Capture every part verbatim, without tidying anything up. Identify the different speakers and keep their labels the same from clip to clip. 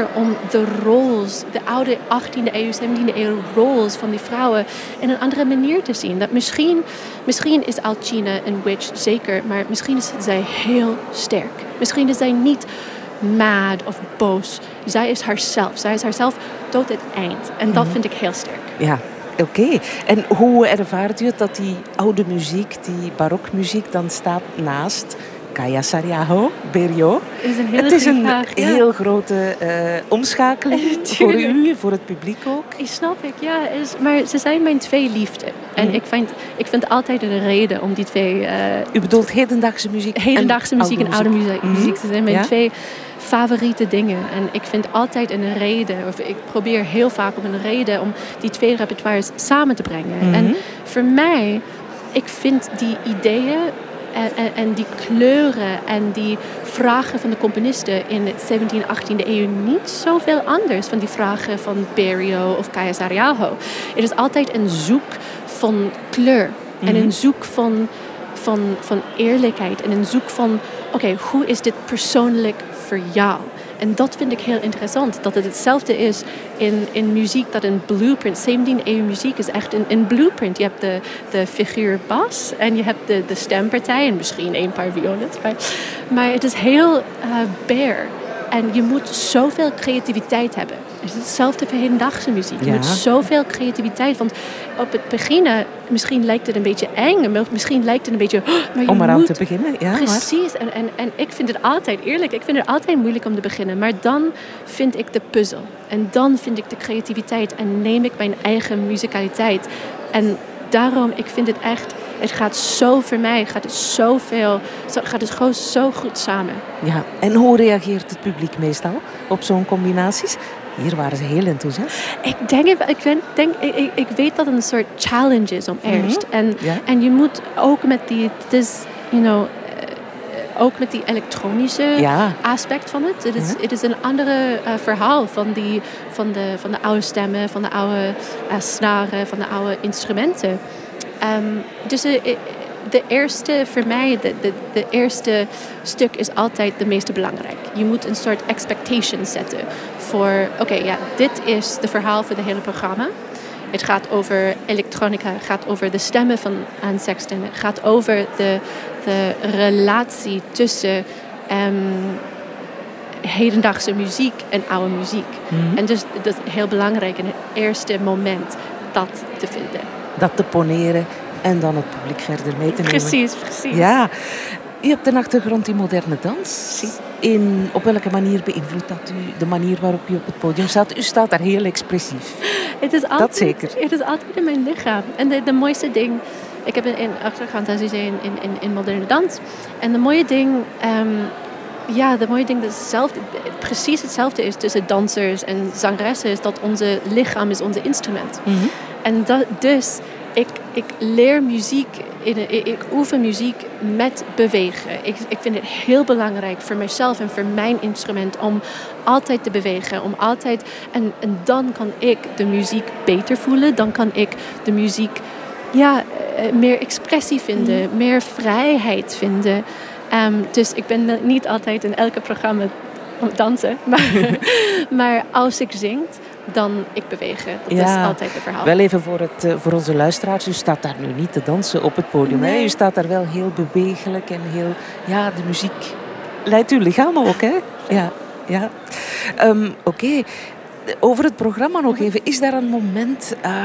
Speaker 1: probeer om de roles, de oude achttiende eeuw, zeventiende eeuw roles van die vrouwen in een andere manier te zien. Dat misschien, misschien is Alcina een witch, zeker, maar misschien is zij heel sterk. Misschien is zij niet mad of boos. Zij is haarzelf. Zij is haarzelf tot het eind. En dat vind ik heel sterk.
Speaker 2: Ja, oké. Okay. En hoe ervaart u het dat die oude muziek, die barokmuziek, dan staat naast Kaya Saariaho, Berio?
Speaker 1: Het is een hele
Speaker 2: Het is een
Speaker 1: vraag, ja.
Speaker 2: heel grote uh, omschakeling voor u, voor het publiek ook.
Speaker 1: Ik snap ik, ja. Is, maar ze zijn mijn twee liefden. En mm. ik, vind, ik vind altijd een reden om die twee... Uh,
Speaker 2: u bedoelt hedendaagse muziek
Speaker 1: Hedendaagse
Speaker 2: en
Speaker 1: muziek en oude muziek.
Speaker 2: Mm-hmm.
Speaker 1: muziek. Ze zijn mijn
Speaker 2: ja?
Speaker 1: twee favoriete dingen. En ik vind altijd een reden, of ik probeer heel vaak om een reden om die twee repertoires samen te brengen. Mm-hmm. En voor mij, ik vind die ideeën En, en, en die kleuren en die vragen van de componisten in het zeventiende, achttiende eeuw niet zoveel anders van die vragen van Berio of Kaya Saariaho. Het is altijd een zoek van kleur mm-hmm. en een zoek van, van, van eerlijkheid en een zoek van, oké, okay, hoe is dit persoonlijk voor jou? En dat vind ik heel interessant. Dat het hetzelfde is in, in muziek, dat een blueprint, zeventiende eeuw muziek is echt een, een blueprint. Je hebt de, de figuur bas en je hebt de, de stempartij en misschien een paar violen. Maar, maar het is heel uh, bare. En je moet zoveel creativiteit hebben. Het is hetzelfde voor hedendaagse muziek. Je ja. moet zoveel creativiteit. Want op het beginnen, misschien lijkt het een beetje eng. Misschien lijkt het een beetje... Oh, maar je
Speaker 2: om eraan
Speaker 1: moet,
Speaker 2: te beginnen, ja.
Speaker 1: Precies. En, en, en ik vind het altijd, eerlijk, ik vind het altijd moeilijk om te beginnen. Maar dan vind ik de puzzel. En dan vind ik de creativiteit. En neem ik mijn eigen muzikaliteit. En daarom, ik vind het echt... Het gaat zo, voor mij gaat het zoveel, gaat het gewoon zo goed samen.
Speaker 2: Ja, en hoe reageert het publiek meestal op zo'n combinaties? Hier waren ze heel enthousiast.
Speaker 1: Ik denk, ik, denk, ik, ik weet dat het een soort challenge is om eerst. Mm-hmm. En, ja. en je moet ook met die, het is, you know, ook met die elektronische ja. aspect van het. Het is, ja. het is een andere uh, verhaal van, die, van, de, van de oude stemmen, van de oude uh, snaren, van de oude instrumenten. Um, dus uh, de eerste, voor mij, de, de, de eerste stuk is altijd de meeste belangrijk. Je moet een soort expectation zetten voor, oké, okay, ja, dit is de verhaal voor het hele programma. Het gaat over elektronica, het gaat over de stemmen van Anne Sexton, het gaat over de, de relatie tussen um, hedendaagse muziek en oude muziek. Mm-hmm. En dus dat is heel belangrijk in het eerste moment dat te vinden.
Speaker 2: Dat te poneren en dan het publiek verder mee te nemen.
Speaker 1: Precies, precies.
Speaker 2: Ja. Je hebt een achtergrond in moderne dans. In, op welke manier beïnvloedt dat u de manier waarop u op het podium staat? U staat daar heel expressief.
Speaker 1: Het is altijd,
Speaker 2: dat zeker.
Speaker 1: Het is altijd in mijn lichaam. En de, de mooiste ding... Ik heb een achtergrond, zoals u zei, in, in, in moderne dans. En de mooie ding... Um, Ja, de mooie ding dat hetzelfde, precies hetzelfde is tussen dansers en zangeressen, is dat onze lichaam is onze instrument. Mm-hmm. En dat, dus, ik, ik leer muziek, in, ik, ik oefen muziek met bewegen. Ik, ik vind het heel belangrijk voor mezelf en voor mijn instrument om altijd te bewegen. Om altijd, en, en dan kan ik de muziek beter voelen. Dan kan ik de muziek ja, meer expressie vinden, mm-hmm. meer vrijheid vinden. Um, dus ik ben niet altijd in elke programma om te dansen. Maar, maar als ik zingt, dan ik bewegen. Dat ja, is altijd het verhaal.
Speaker 2: Wel even voor, het, uh, voor onze luisteraars. U staat daar nu niet te dansen op het podium. Nee. Hè? U staat daar wel heel bewegelijk en heel... Ja, de muziek leidt uw lichaam ook, hè? Ja, ja. Um, Oké. Okay. Over het programma nog even. Is daar een moment... Uh,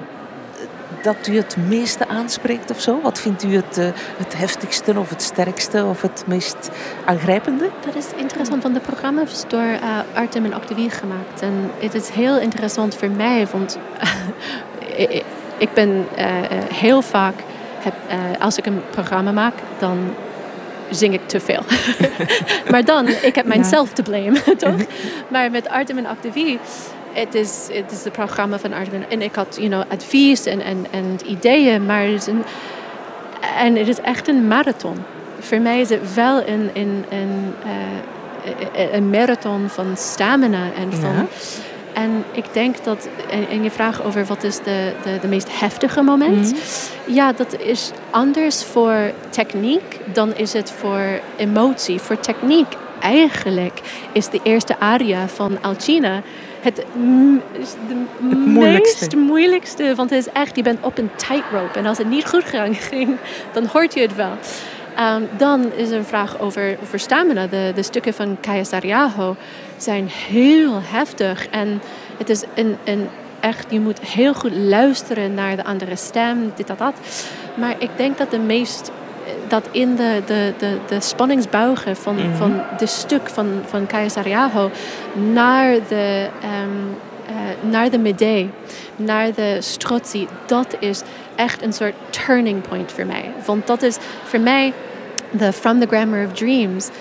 Speaker 2: dat u het meeste aanspreekt of zo? Wat vindt u het, uh, het heftigste of het sterkste of het meest aangrijpende?
Speaker 1: Dat is interessant, want het programma is door uh, Artem en Octavie gemaakt. En het is heel interessant voor mij, want uh, ik ben uh, heel vaak, heb, uh, als ik een programma maak, dan zing ik te veel. Maar dan, ik heb mijzelf ja. te blame, toch? Maar met Artem en Octavie... Het is, het is het programma van Artem. En ik had you know, advies en, en, en ideeën. Maar het is een, en het is echt een marathon. Voor mij is het wel een, een, een, uh, een marathon van stamina. En, van, ja. en ik denk dat... En, en je vraagt over wat is de, de, de meest heftige moment. Mm-hmm. Ja, dat is anders voor techniek dan is het voor emotie. Voor techniek eigenlijk is de eerste aria van Alcina het, m- is de
Speaker 2: Het moeilijkste.
Speaker 1: meest moeilijkste. Want het is echt, je bent op een tightrope. En als het niet goed ging, dan hoort je het wel. Um, dan is er een vraag over, over stamina. De, de stukken van Kaija Saariaho zijn heel heftig. En het is een, een echt, je moet heel goed luisteren naar de andere stem, dit, dat, dat. Maar ik denk dat de meest, dat in de, de, de, de spanningsbuigen van, mm-hmm. van de stuk van, van Kaija Saariaho naar de, um, uh, naar de Medei, naar de Strozzi, dat is echt een soort turning point voor mij. Want dat is voor mij, de From the Grammar of Dreams,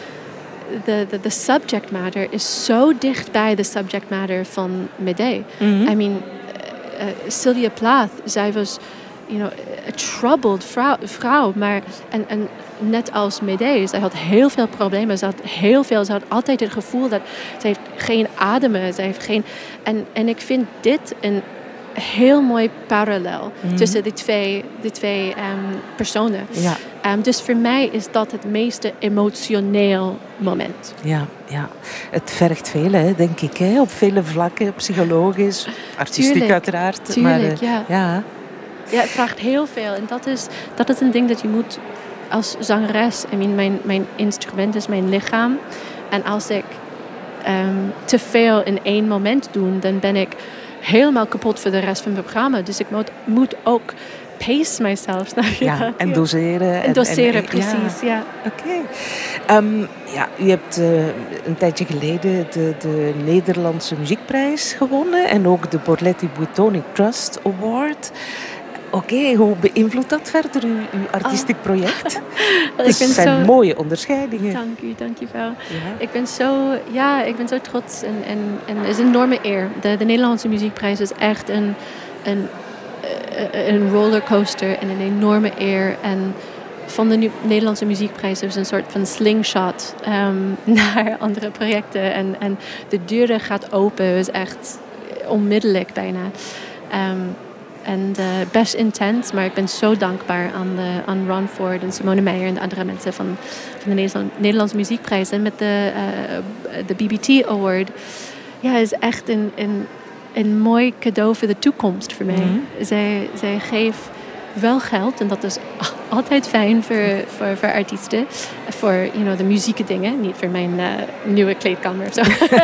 Speaker 1: de, de, de subject matter is zo dicht bij de subject matter van Medei. Mm-hmm. I mean, uh, uh, Sylvia Plath, zij was, you know, a troubled vrouw, vrouw maar en, en net als Medei, zij had heel veel problemen. Ze had heel veel, ze had altijd het gevoel dat ze heeft geen ademen, ze heeft geen, en, en ik vind dit een heel mooi parallel mm-hmm. tussen die twee, die twee um, personen.
Speaker 2: Ja.
Speaker 1: Um, dus voor mij is dat het meeste emotioneel moment.
Speaker 2: Ja, ja. Het vergt veel, hè, denk ik, hè, op vele vlakken, psychologisch, artistiek
Speaker 1: tuurlijk,
Speaker 2: uiteraard.
Speaker 1: Tuurlijk,
Speaker 2: maar, uh,
Speaker 1: ja.
Speaker 2: ja.
Speaker 1: Ja, het vraagt heel veel. En dat is, dat is een ding dat je moet als zangeres. I mean, mijn, mijn instrument is mijn lichaam. En als ik um, te veel in één moment doe, dan ben ik helemaal kapot voor de rest van het programma. Dus ik moet, moet ook pace myself.
Speaker 2: Ja, en doseren.
Speaker 1: En doseren,
Speaker 2: en, en,
Speaker 1: precies, ja. ja.
Speaker 2: Oké. Okay. Um, ja, u hebt uh, een tijdje geleden de, de Nederlandse muziekprijs gewonnen en ook de Borletti Buitoni Trust Award. Oké, okay, hoe beïnvloedt dat verder uw, uw artistiek oh. project? Het zijn zo mooie onderscheidingen.
Speaker 1: Dank u, dank u wel. Ja. Ik ben zo, ja, ik ben zo trots en, en, en het is een enorme eer. De, de Nederlandse muziekprijs is echt een, een, een rollercoaster en een enorme eer. En van de Nederlandse muziekprijs is een soort van slingshot um, naar andere projecten. En, en de deuren gaat open, is echt onmiddellijk bijna. Um, En uh, best intens, maar ik ben zo dankbaar aan, de, aan Ron Ford en Simone Meijer en de andere mensen van, van de Nederlandse, Nederlandse Muziekprijs. En met de, uh, de B B T Award. Ja, is echt een, een, een mooi cadeau voor de toekomst voor mij. Mm-hmm. Zij, zij geeft wel geld en dat is altijd fijn voor, voor, voor artiesten. Voor you know, de muzieke dingen, niet voor mijn uh, nieuwe kleedkamer of zo.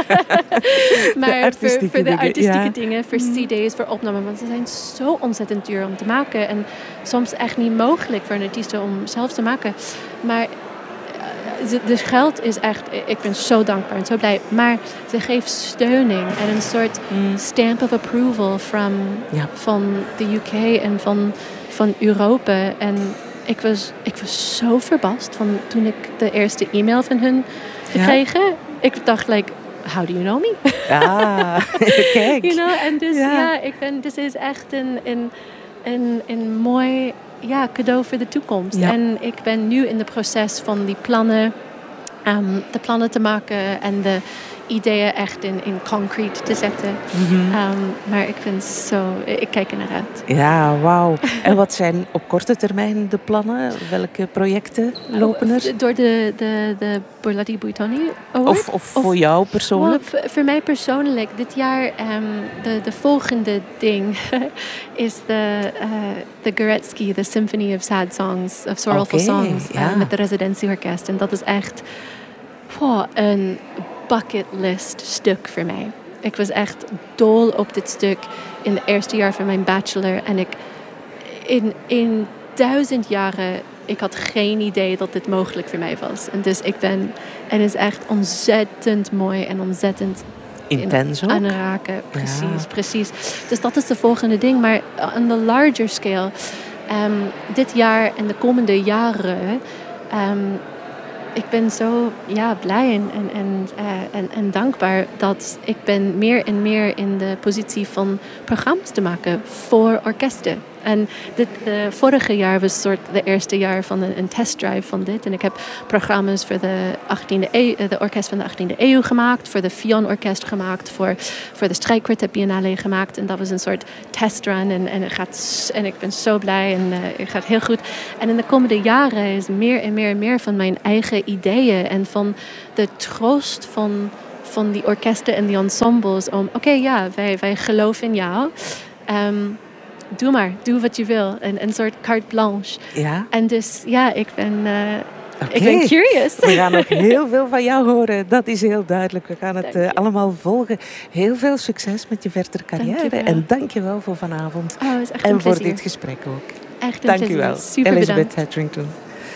Speaker 1: Maar voor, voor de dingen, artistieke ja. dingen, voor mm. cd's, voor opnamen. Want ze zijn zo ontzettend duur om te maken. En soms echt niet mogelijk voor een artiest om zelf te maken. Maar dus geld is echt, ik ben zo dankbaar en zo blij. Maar ze geeft steuning en een soort mm. stamp of approval from, ja. van de U K en van, van Europa. En ik was, ik was zo verbaasd van toen ik de eerste e-mail van hun gekregen. Ja? Ik dacht, like, how do you know me?
Speaker 2: Ah, kijk.
Speaker 1: You know, en dus ja, ja ik ben, dus is echt een, een, een, een mooi... Ja, cadeau voor de toekomst. Ja. En ik ben nu in het proces van die plannen, um, de plannen te maken en de ideeën echt in, in concrete te zetten. Mm-hmm. Um, maar ik vind zo, ik kijk er naar uit.
Speaker 2: Ja, wauw. En wat zijn op korte termijn de plannen? Welke projecten lopen er?
Speaker 1: Door de, de, de Borletti Buitoni Award?
Speaker 2: Of, of voor of, jou persoonlijk?
Speaker 1: Well, v- voor mij persoonlijk. Dit jaar, um, de, de volgende ding is de, uh, de Goretzky, The Symphony of Sad Songs, of Sorrowful okay, Songs, ja. uh, met de residentieorkest. En dat is echt oh, een bucketlist stuk voor mij. Ik was echt dol op dit stuk in het eerste jaar van mijn bachelor. En ik in, in duizend jaren, ik had geen idee dat dit mogelijk voor mij was. En dus ik ben, en het is echt ontzettend mooi en ontzettend
Speaker 2: intens ook.
Speaker 1: Aanraken. Precies, ja. precies. Dus dat is de volgende ding. Maar on the larger scale, um, dit jaar en de komende jaren, um, ik ben zo ja, blij en, en, en, uh, en, en dankbaar dat ik ben meer en meer in de positie van programma's te maken voor orkesten. En dit, de vorige jaar was soort de eerste jaar van een, een testdrive van dit. En ik heb programma's voor de, achttiende eeuw, de orkest van de achttiende eeuw gemaakt, voor de Fionn Orkest gemaakt, voor, voor de Strijkkwartet Biennale gemaakt. En dat was een soort testrun. En, en, het gaat, en ik ben zo blij en uh, het gaat heel goed. En in de komende jaren is meer en meer en meer van mijn eigen ideeën en van de troost van, van die orkesten en die ensembles om, oké, okay, ja, wij, wij geloven in jou. Um, doe maar, doe wat je wil. Een, een soort carte blanche.
Speaker 2: Ja.
Speaker 1: En dus, ja, ik ben, uh,
Speaker 2: okay.
Speaker 1: ik ben curious.
Speaker 2: We gaan nog heel veel van jou horen. Dat is heel duidelijk. We gaan het uh, allemaal volgen. Heel veel succes met je verdere carrière.
Speaker 1: Dank je
Speaker 2: en dank je wel voor vanavond.
Speaker 1: Oh, is echt
Speaker 2: en
Speaker 1: een
Speaker 2: voor
Speaker 1: plezier.
Speaker 2: dit gesprek ook.
Speaker 1: Echt een
Speaker 2: dank
Speaker 1: plezier.
Speaker 2: je wel.
Speaker 1: Super
Speaker 2: Elizabeth
Speaker 1: bedankt.
Speaker 2: Hetherington.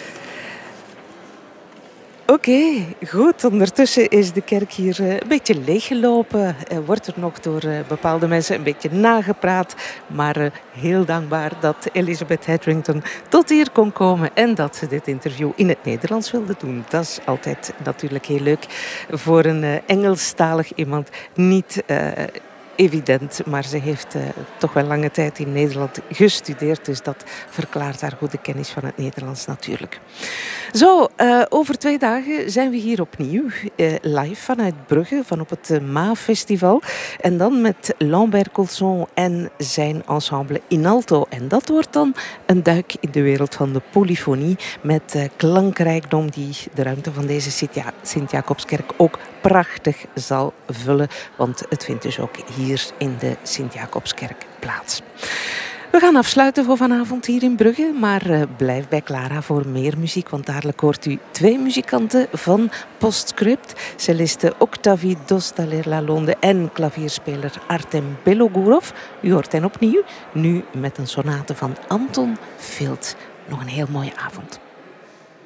Speaker 2: Oké, okay, goed. Ondertussen is de kerk hier uh, een beetje leeggelopen. Uh, wordt er nog door uh, bepaalde mensen een beetje nagepraat. Maar uh, heel dankbaar dat Elizabeth Hetherington tot hier kon komen en dat ze dit interview in het Nederlands wilde doen. Dat is altijd natuurlijk heel leuk voor een uh, Engelstalig iemand. Niet uh, evident, maar ze heeft uh, toch wel lange tijd in Nederland gestudeerd. Dus dat verklaart haar goede kennis van het Nederlands natuurlijk. Zo, uh, over twee dagen zijn we hier opnieuw. Uh, live vanuit Brugge, van op het uh, Maa-festival. En dan met Lambert Colson en zijn ensemble in alto. En dat wordt dan een duik in de wereld van de polyfonie. Met uh, klankrijkdom die de ruimte van deze Sint-Jacobskerk ook prachtig zal vullen. Want het vindt dus ook hier in de Sint-Jacobskerk plaats. We gaan afsluiten voor vanavond hier in Brugge, maar uh, blijf bij Clara voor meer muziek, want dadelijk hoort u twee muzikanten van Postscript, celliste Octavie Dostaler-Lalonde en klavierspeler Artem Belogurov. U hoort hen opnieuw, nu met een sonate van Anton Field. Nog een heel mooie avond.